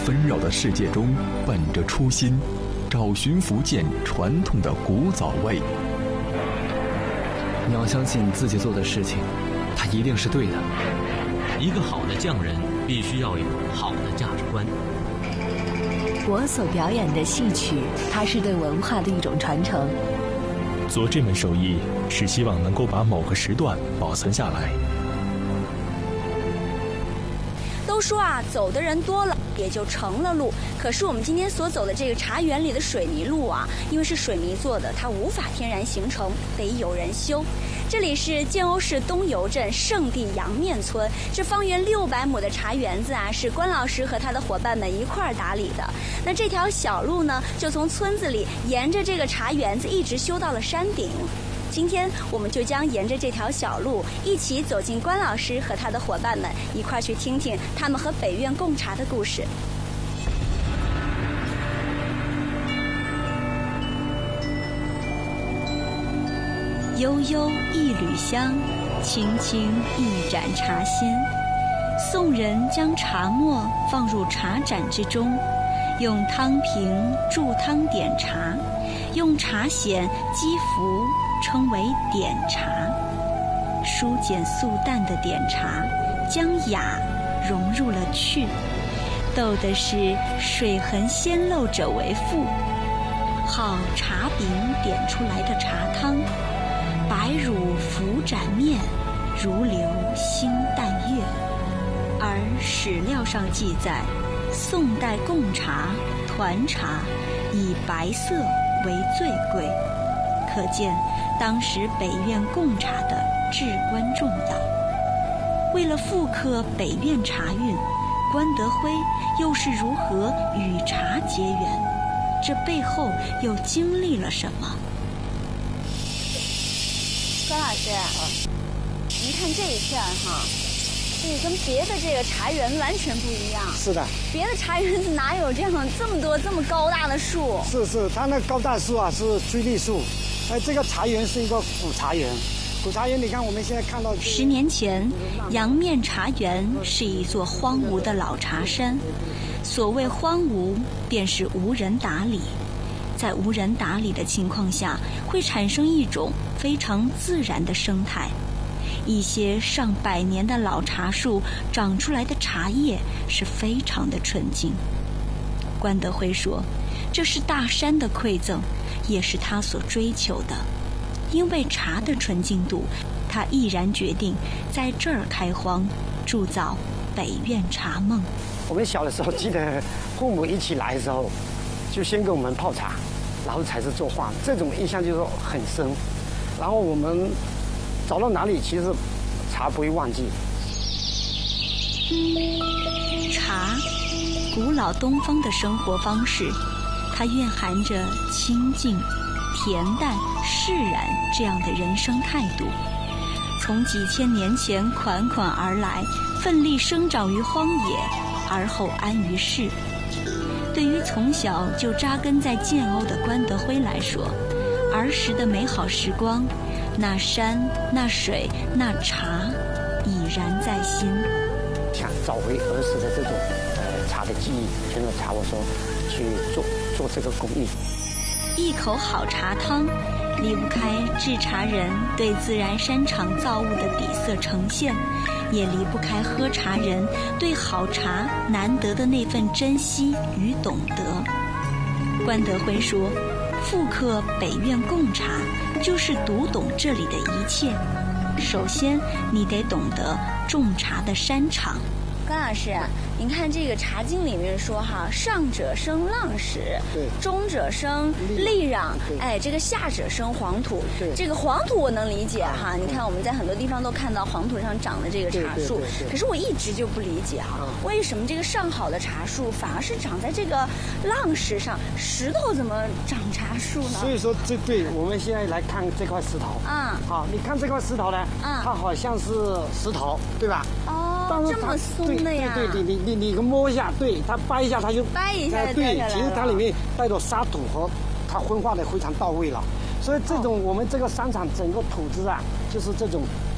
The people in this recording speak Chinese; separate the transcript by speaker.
Speaker 1: 纷扰的世界中，本着初心，找寻福建传统的古早味。
Speaker 2: 你要相信自己做的事情，它一定是对的。
Speaker 3: 一个好的匠人必须要有好的价值观。
Speaker 4: 我所表演的戏曲，它是对文化的一种传承。
Speaker 5: 做这门手艺是希望能够把某个时段保存下来。
Speaker 6: 都说啊，走的人多了也就成了路。可是我们今天所走的这个茶园里的水泥路啊，因为是水泥做的，它无法天然形成，得有人修。这里是建瓯市东油镇圣地阳面村，这方圆600亩的茶园子啊，是关老师和他的伙伴们一块儿打理的。那这条小路呢，就从村子里沿着这个茶园子一直修到了山顶。今天我们就将沿着这条小路一起走进关老师和他的伙伴们，一块去听听他们和北苑贡茶的故事。悠悠一缕香，轻轻一盏茶仙。宋人将茶末放入茶盏之中，用汤瓶注汤点茶，用茶筅击服，称为点茶。疏简素淡的点茶，将雅融入了趣，斗的是水痕鲜漏者为富。好茶饼点出来的茶汤，白乳浮盏面，如流星淡月。而史料上记载，宋代贡茶、团茶以白色为最贵，可见当时北苑贡茶的至关重要。为了复刻北苑茶韵，关德辉又是如何与茶结缘？这背后又经历了什么？关老师，您看这一片哈，这个跟别的这个茶园完全不一样。
Speaker 7: 是的，
Speaker 6: 别的茶园子哪有这么多这么高大的树？
Speaker 7: 是，它那高大树啊是追绿树，这个茶园是一个古茶园。古茶园，你看我们现在看到
Speaker 6: ，10年前，阳面茶园是一座荒芜的老茶山。所谓荒芜，便是无人打理。在无人打理的情况下，会产生一种非常自然的生态。一些上百年的老茶树长出来的茶叶是非常的纯净。关德辉说，这是大山的馈赠，也是他所追求的。因为茶的纯净度，他毅然决定在这儿开荒，铸造北苑茶梦。
Speaker 7: 我们小的时候记得父母一起来的时候，就先给我们泡茶，然后才是做饭，这种印象就是很深。然后我们走到哪里，其实茶不会忘记。
Speaker 6: 茶，古老东方的生活方式，它蕴含着清静、恬淡、释然这样的人生态度。从几千年前款款而来，奋力生长于荒野，而后安于世。对于从小就扎根在建瓯的关德辉来说，儿时的美好时光，那山、那水、那茶，已然在心。
Speaker 7: 想找回儿时的这种茶的记忆，凭着茶我说去做这个工艺。
Speaker 6: 一口好茶汤，离不开制茶人对自然山场造物的底色呈现，也离不开喝茶人对好茶难得的那份珍惜与懂得。关德辉说，复刻北苑贡茶，就是读懂这里的一切。首先，你得懂得种茶的山场。关老师，您看这个《茶经》里面说哈，上者生浪石，
Speaker 7: 对；
Speaker 6: 中者生利壤，这个下者生黄土。
Speaker 7: 对，
Speaker 6: 这个黄土我能理解哈。你看我们在很多地方都看到黄土上长的这个茶树，可是我一直就不理解哈，为什么这个上好的茶树反而是长在这个浪石上？石头怎么长茶树呢？
Speaker 7: 所以说，对，我们现在来看这块石头。好，你看这块石头呢，它好像是石头，对吧？
Speaker 6: 哦，这么松的呀？
Speaker 7: 对，你摸一下，对，它掰一下，它就
Speaker 6: 掰一下
Speaker 7: 对，其实它里面带着沙土和它分化的非常到位了。所以这种我们这个山场整个土质啊，就是这种